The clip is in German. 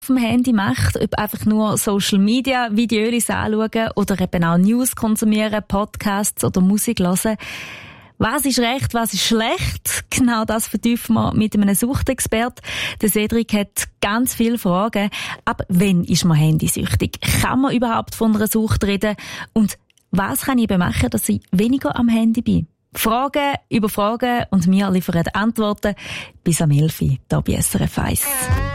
auf dem Handy macht, ob einfach nur Social Media Videos anschauen oder eben auch News konsumieren, Podcasts oder Musik hören. Was ist recht, was ist schlecht? Genau das vertiefen wir mit einem Suchtexperten. Der Cedric hat ganz viele Fragen. Aber wann ist man handysüchtig? Kann man überhaupt von einer Sucht reden? Und was kann ich machen, dass ich weniger am Handy bin? Fragen über Fragen und wir liefern Antworten bis am 11 Uhr hier bei SRF 1.